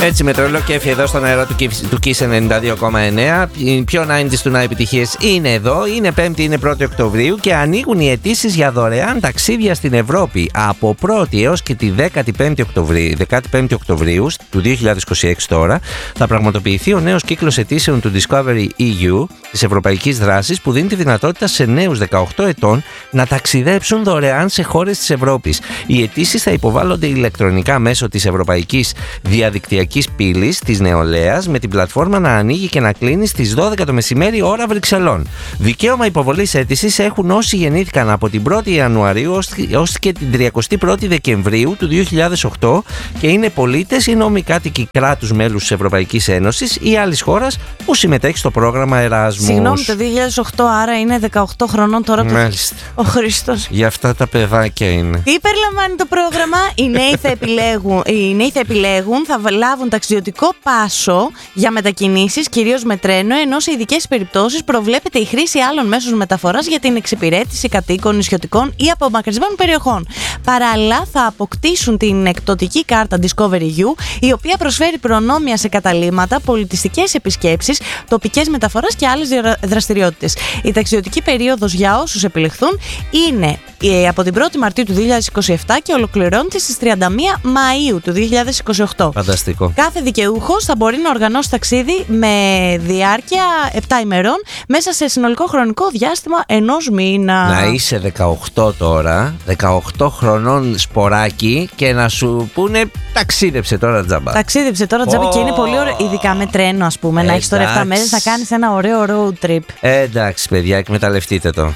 Έτσι με το ολοκέφι εδώ στον αέρα του Kiss 92,9. Οι πιο 90's του να επιτυχίες είναι εδώ. Είναι 5η, είναι 1η Οκτωβρίου και ανοίγουν οι αιτήσεις για δωρεάν ταξίδια στην Ευρώπη από 1η έως και τη 15η Οκτωβρίου του 2026 τώρα. Θα πραγματοποιηθεί ο νέος κύκλος αιτήσεων του Discovery EU, της Ευρωπαϊκής Δράσης, που δίνει τη δυνατότητα σε νέους 18 ετών να ταξιδέψουν δωρεάν σε χώρες της Ευρώπης. Οι αιτήσεις θα υποβάλλονται ηλεκτρονικά μέσω της Ευρωπαϊκής Διαδικτυακής Πύλης της Νεολαίας, με την πλατφόρμα να ανοίγει και να κλείνει στις 12 το μεσημέρι ώρα Βρυξελών. Δικαίωμα υποβολής αίτησης έχουν όσοι γεννήθηκαν από την 1η Ιανουαρίου ως και την 31η Δεκεμβρίου του 2008 και είναι πολίτες ή νόμοι κάτοικοι κράτους μέλους της Ευρωπαϊκής Ένωσης ή άλλης χώρας που συμμετέχει στο πρόγραμμα Εράσμους. Συγγνώμη, το 2008, άρα είναι 18 χρονών τώρα που... Μάλιστα. Ο Χριστός. Για αυτά τα παιδάκια είναι. Τι περιλαμβάνει το πρόγραμμα? Οι νέοι θα επιλέγουν, θα λάβουν ταξιδιωτικό πάσο για μετακινήσεις, κυρίως με τρένο, ενώ σε ειδικές περιπτώσεις προβλέπεται η χρήση άλλων μέσων μεταφοράς για την εξυπηρέτηση κατοίκων νησιωτικών ή απομακρυσμένων περιοχών. Παράλληλα, θα αποκτήσουν την εκπτωτική κάρτα Discovery EU, η οποία προσφέρει προνόμια σε καταλύματα, πολιτιστικές επισκέψεις, τοπικές μεταφορές και άλλες δραστηριότητες. Η ταξιδιωτική περίοδος για όσους επιλεχθούν είναι από την 1η Μαρτίου του 2027 και ολοκληρώνεται στις 31 Μαΐου του 2028. Φανταστικό. Κάθε δικαιούχος θα μπορεί να οργανώσει ταξίδι με διάρκεια 7 ημερών μέσα σε συνολικό χρονικό διάστημα 1 μήνα. Να είσαι 18 τώρα, 18 χρονών σποράκι και να σου πούνε ταξίδεψε τώρα τζάμπα. Ταξίδεψε τώρα τζάμπα και είναι πολύ ωραίο, ειδικά με τρένο, ας πούμε, να έχεις τώρα 7 μέρες να κάνεις ένα ωραίο road trip. Εντάξει, παιδιά, εκμεταλλευτείτε το.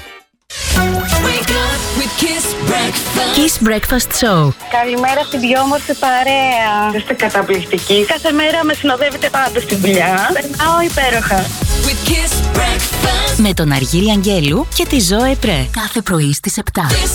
Kiss Breakfast Show. Καλημέρα στην πιο όμορφη παρέα. Είστε καταπληκτικοί. Κάθε μέρα με συνοδεύετε πάντα στη δουλειά. Περνάω υπέροχα. Με τον Αργύρι Αγγέλου και τη Ζωέ Πρέ. Κάθε πρωί στις 7.